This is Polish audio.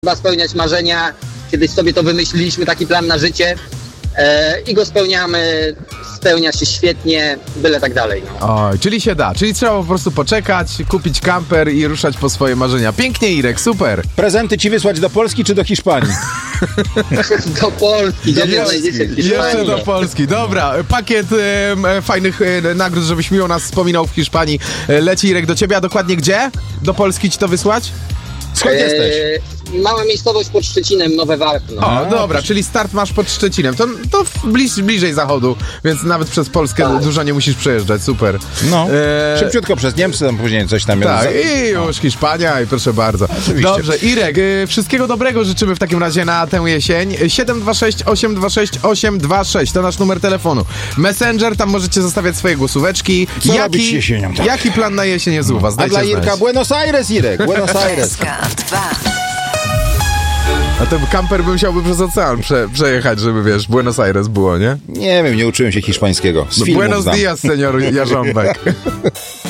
Trzeba spełniać marzenia. Kiedyś sobie to wymyśliliśmy, taki plan na życie i go spełniamy. Spełnia się świetnie, byle tak dalej. No. Oj, czyli się da. Czyli trzeba po prostu poczekać, kupić kamper i ruszać po swoje marzenia. Pięknie, Irek, super. Prezenty ci wysłać do Polski czy do Hiszpanii? Do Polski, gdzie nie znajdziecie w Hiszpanii. Jeszcze do Polski. Dobra, pakiet fajnych nagród, żebyś miło nas wspominał w Hiszpanii. Leci, Irek, do ciebie, a dokładnie gdzie? Do Polski ci to wysłać? Skąd jesteś? Mała miejscowość pod Szczecinem, Nowe Warpno. O, dobra, czyli start masz pod Szczecinem. To bliżej zachodu, więc nawet przez Polskę Tak. dużo nie musisz przejeżdżać, super. No, szybciutko przez Niemcy, tam później coś tam... Tak, i już Hiszpania i proszę bardzo. Oczywiście. Dobrze, Irek, wszystkiego dobrego życzymy w takim razie na tę jesień. 726 826 826 to nasz numer telefonu. Messenger, tam możecie zostawiać swoje głosóweczki. Co robić jesienią, tak? Jaki plan na jesień jest u was? A Dajcie dla Irka znać. Buenos Aires, Irek, Buenos Aires. A ten kamper by musiałby przez ocean przejechać, żeby wiesz, Buenos Aires było, nie? Nie wiem, nie uczyłem się hiszpańskiego. Z filmów Buenos znam. dias, senior Jarząbek.